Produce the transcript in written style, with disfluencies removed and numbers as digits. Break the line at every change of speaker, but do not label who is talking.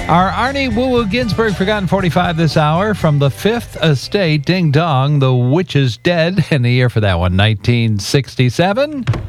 Our Arnie Woo-Woo Ginsburg Forgotten 45 this hour from the Fifth Estate. Ding Dong, The Witch is Dead. And the year for that one, 1967.